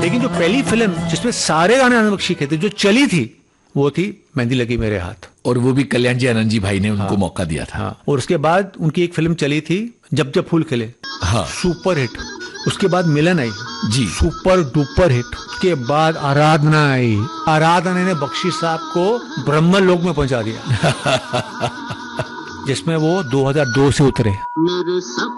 लेकिन जो पहली फिल्म जिसमें सारे गाने आनंद बख्शी के थे, जो चली थी, वो थी मेहंदी लगी मेरे हाथ। और वो भी कल्याण जी आनंद जी भाई ने उनको मौका दिया था। हाँ। और उसके बाद उनकी एक फिल्म चली थी जब जब फूल खिले, हाँ, सुपर हिट। उसके बाद मिलन आई जी, सुपर डुपर हिट। उसके बाद आराधना आई, आराधना ने बख्शी साहब को ब्रह्मलोक में पहुंचा दिया जिसमें वो 2002 से उतरे।